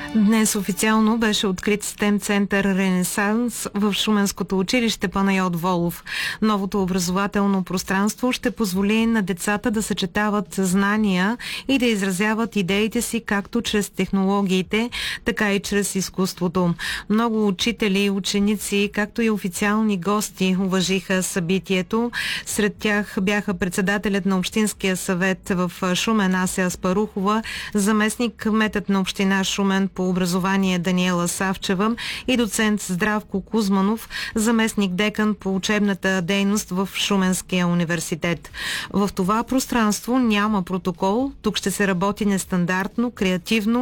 Днес официално беше открит STEM център Ренесанс в Шуменското училище Панайот Волов. Новото образователно пространство ще позволи на децата да съчетават знания и да изразяват идеите си както чрез технологиите, така и чрез изкуството. Много учители, ученици, както и официални гости уважиха събитието. Сред тях бяха председателят на Общинския съвет в Шумен Ася Аспарухова, заместник кметът на община Шумен по образование Даниела Савчева и доцент Здравко Кузманов, заместник декан по учебната дейност в Шуменския университет. В това пространство няма протокол, тук ще се работи нестандартно, креативно